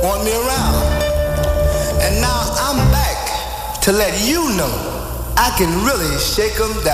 want me around. And now I'm back to let you know I can really shake 'em down.